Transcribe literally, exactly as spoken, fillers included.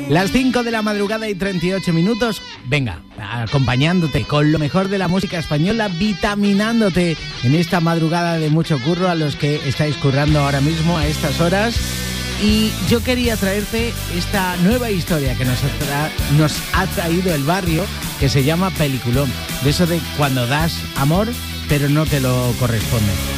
Las cinco de la madrugada y treinta y ocho minutos. Venga, acompañándote con lo mejor de la música española, vitaminándote en esta madrugada de mucho curro a los que estáis currando ahora mismo a estas horas. Y yo quería traerte esta nueva historia que nos ha, tra- nos ha traído el barrio, que se llama Peliculón. De eso de cuando das amor, pero no te lo corresponde.